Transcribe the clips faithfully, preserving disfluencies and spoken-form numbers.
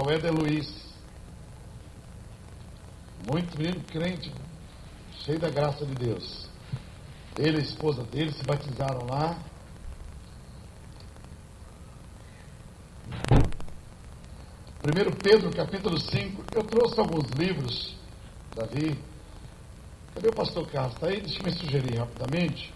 o Éder Luiz. Muito menino crente, cheio da graça de Deus. Ele e a esposa dele se batizaram lá. primeiro Pedro, capítulo cinco. Eu trouxe alguns livros, Davi. Cadê o pastor Carlos? Está aí? Deixa eu me sugerir rapidamente.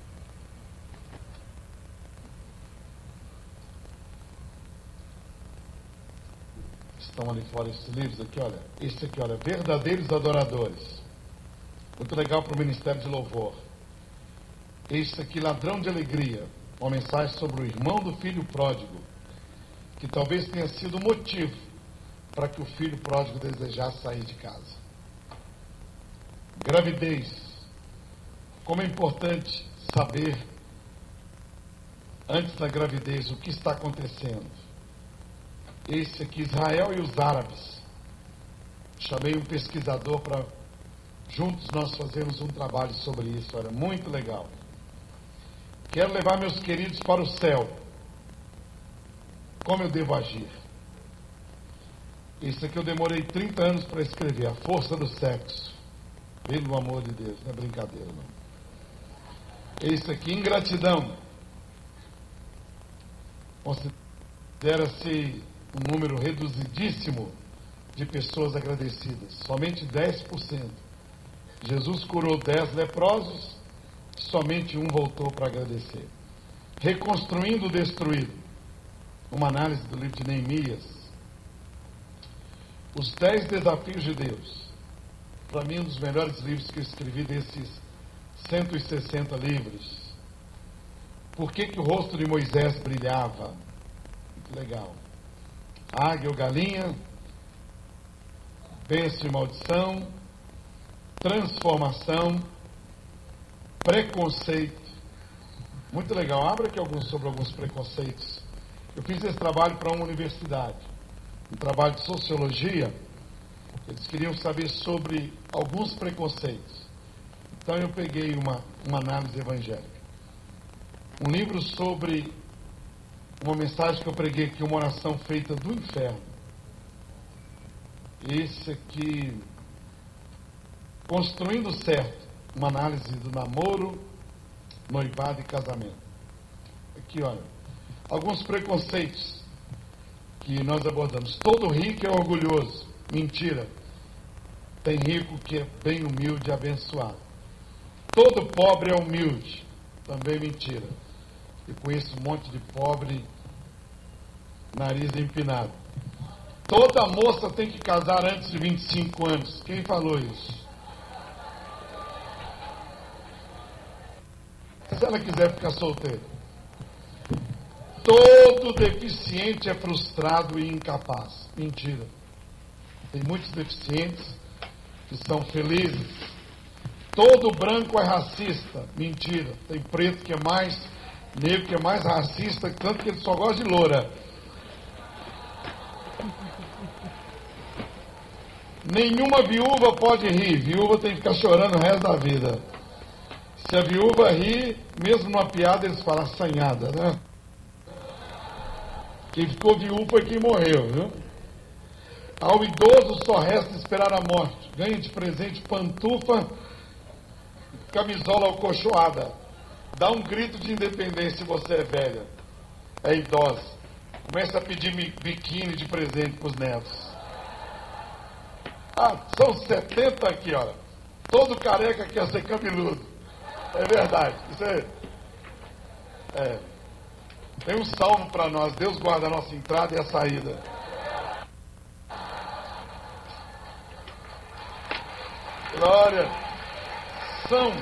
Estão ali fora esses livros aqui, olha. Esse aqui, olha, Verdadeiros Adoradores. Muito legal para o Ministério de Louvor. Esse aqui, Ladrão de Alegria. Uma mensagem sobre o irmão do filho pródigo, que talvez tenha sido o motivo para que o filho pródigo desejasse sair de casa. Gravidez. Como é importante saber, antes da gravidez, o que está acontecendo. Esse aqui, Israel e os árabes. Chamei um pesquisador para juntos nós fazermos um trabalho sobre isso. Era muito legal. Quero levar meus queridos para o céu. Como eu devo agir? Isso aqui eu demorei trinta anos para escrever. A força do sexo. Pelo amor de Deus, não é brincadeira não. Isso aqui, ingratidão. Considera-se um número reduzidíssimo de pessoas agradecidas. Somente dez por cento. Jesus curou dez leprosos, somente um voltou para agradecer. Reconstruindo o destruído. Uma análise do livro de Neemias. Os dez desafios de Deus. Para mim, um dos melhores livros que eu escrevi desses cento e sessenta livros. Por que que o rosto de Moisés brilhava? Muito legal. Águia ou galinha, bênção e maldição, transformação, preconceito. Muito legal. Abra aqui alguns sobre alguns preconceitos. Eu fiz esse trabalho para uma universidade, um trabalho de sociologia. Eles queriam saber sobre alguns preconceitos. Então eu peguei uma, uma análise evangélica. Um livro sobre uma mensagem que eu preguei aqui, uma oração feita do inferno. Esse aqui, Construindo Certo, uma análise do namoro, noivado e casamento. Aqui, olha, alguns preconceitos que nós abordamos. Todo rico é orgulhoso. Mentira. Tem rico que é bem humilde e abençoado. Todo pobre é humilde. Também mentira. Eu conheço um monte de pobre, nariz empinado. Toda moça tem que casar antes de vinte e cinco anos. Quem falou isso? Se ela quiser ficar solteira. Todo deficiente é frustrado e incapaz. Mentira. Tem muitos deficientes que são felizes. Todo branco é racista. Mentira. Tem preto que é mais, negro que é mais racista, tanto que ele só gosta de loura. Nenhuma viúva pode rir. Viúva tem que ficar chorando o resto da vida. Se a viúva ri, mesmo numa piada, eles falam assanhada, né? Quem ficou viúvo foi quem morreu, viu? Ao idoso só resta esperar a morte. Ganha de presente pantufa, camisola alcochoada. Dá um grito de independência se você é velha, é idosa. Começa a pedir biquíni de presente para os netos. Ah, são setenta aqui, olha. Todo careca quer ser cabeludo. É verdade. Isso é... é. Tem um salmo para nós. Deus guarda a nossa entrada e a saída. Glória. São.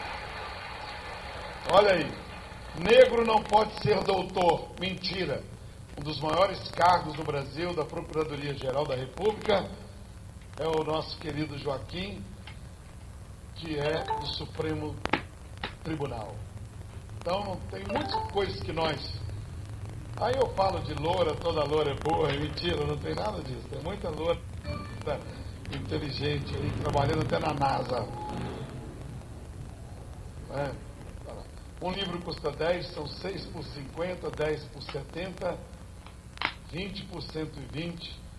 Olha aí. Negro não pode ser doutor. Mentira. Um dos maiores cargos do Brasil, da Procuradoria-Geral da República, é o nosso querido Joaquim, que é do Supremo Tribunal. Então, não tem muitas coisas que nós... Aí eu falo de loura, toda loura é boa, é mentira, não tem nada disso. Tem muita loura inteligente aí, trabalhando até na NASA. É. Um livro custa dez, são seis por cinquenta, dez por setenta, vinte por cento e vinte.